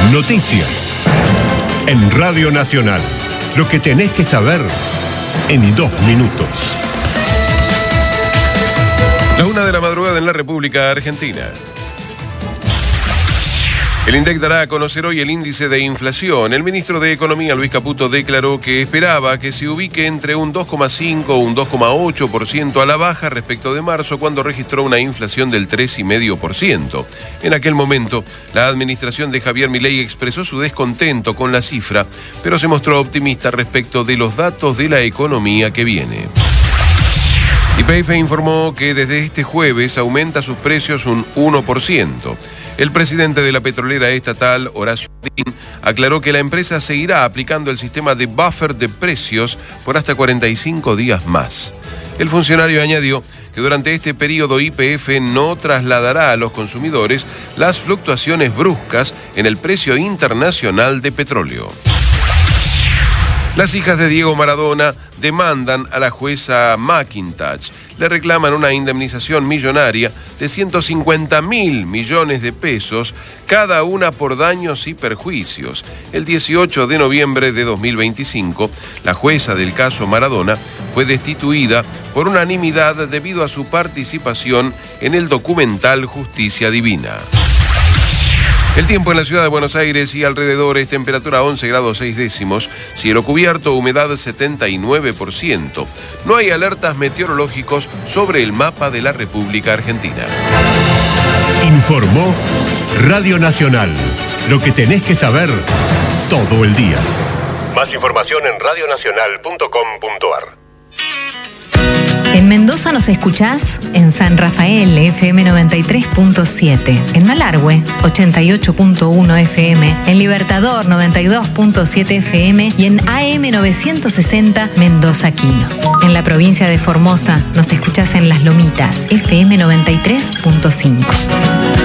Noticias. En Radio Nacional. Lo que tenés que saber en 2 minutos. La 1 de la madrugada en la República Argentina. El INDEC dará a conocer hoy el índice de inflación. El ministro de Economía, Luis Caputo, declaró que esperaba que se ubique entre un 2,5 o un 2,8% a la baja respecto de marzo, cuando registró una inflación del 3,5%. En aquel momento, la administración de Javier Milei expresó su descontento con la cifra, pero se mostró optimista respecto de los datos de la economía que viene. YPF informó que desde este jueves aumenta sus precios un 1%. El presidente de la petrolera estatal, Horacio Marín, aclaró que la empresa seguirá aplicando el sistema de buffer de precios por hasta 45 días más. El funcionario añadió que durante este periodo YPF no trasladará a los consumidores las fluctuaciones bruscas en el precio internacional de petróleo. Las hijas de Diego Maradona demandan a la jueza McIntosh. Le reclaman una indemnización millonaria de 150.000 millones de pesos, cada una por daños y perjuicios. El 18 de noviembre de 2025, la jueza del caso Maradona fue destituida por unanimidad debido a su participación en el documental Justicia Divina. El tiempo en la ciudad de Buenos Aires y alrededores: temperatura 11 grados 6 décimos, cielo cubierto, humedad 79%. No hay alertas meteorológicos sobre el mapa de la República Argentina. Informó Radio Nacional. Lo que tenés que saber todo el día. Más información en radionacional.com.ar. En Mendoza nos escuchás en San Rafael, FM 93.7, en Malargüe, 88.1 FM, en Libertador, 92.7 FM y en AM 960 Mendoza Quino. En la provincia de Formosa nos escuchás en Las Lomitas, FM 93.5.